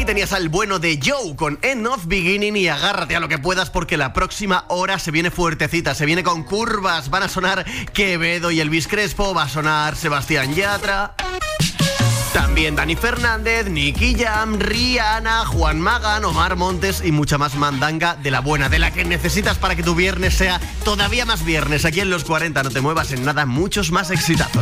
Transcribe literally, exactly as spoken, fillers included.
tenías al bueno de Joe con End of Beginning y agárrate a lo que puedas porque la próxima hora se viene fuertecita, se viene con curvas. Van a sonar Quevedo y Elvis Crespo, va a sonar Sebastián Yatra, también Dani Fernández, Nicky Jam, Rihanna, Juan Magán, Omar Montes y mucha más mandanga de la buena, de la que necesitas para que tu viernes sea todavía más viernes. Aquí en Los cuarenta, no te muevas en nada, muchos más exitazos.